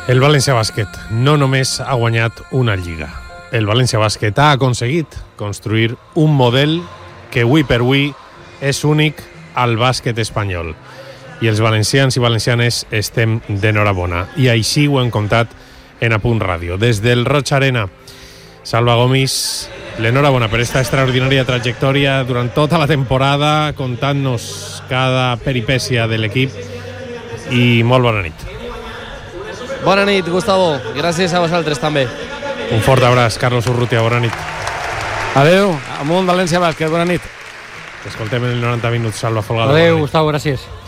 El València Bàsquet no només ha guanyat una lliga. El València Bàsquet ha aconseguit construir un model que avui per avui és únic al bàsquet espanyol. I els valencians i valencianes estem d'enhorabona. I així ho hem contat en Apunt Ràdio. Des del Roig Arena, Salva Gomis, l'enhorabona per esta extraordinària trajectòria durant tota la temporada, contant-nos cada peripècia de l'equip, i molt bona nit. Bona nit, Gustavo. Gràcies a vosaltres també. Un fort abraç, Carlos Urrutia, bona nit. Adéu, amunt València Bàsquet, bona nit. Escoltem en el 90 minuts, Salva Folgado. Adéu, Gustavo, gràcies.